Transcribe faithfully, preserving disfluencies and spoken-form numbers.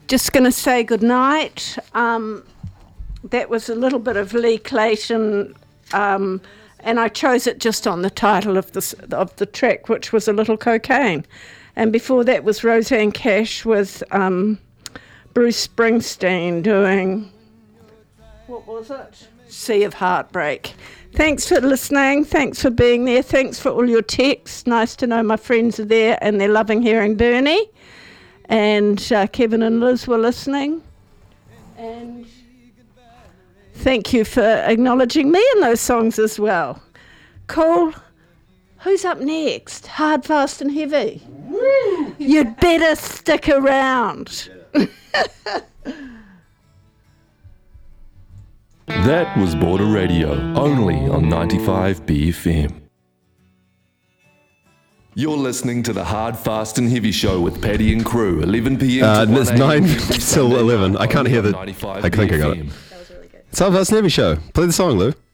just going to say goodnight. Um, that was a little bit of Lee Clayton, um, and I chose it just on the title of the, of the track, which was A Little Cocaine. And before that was Roseanne Cash with um, Bruce Springsteen doing, what was it? Sea of Heartbreak. Thanks for listening. Thanks for being there. Thanks for all your texts. Nice to know my friends are there and they're loving hearing Bernie. And uh, Kevin and Liz were listening. And thank you for acknowledging me in those songs as well. Cool. Who's up next? Hard, Fast and Heavy. Woo! You'd better stick around. That was Border Radio, only on ninety-five B F M. You're listening to the Hard, Fast and Heavy Show with Paddy and crew, eleven p.m. Uh, to it's one a.m. nine till eleven. I can't hear the... I think I got it. It's Hard, Fast and Heavy Show. Play the song, Lou.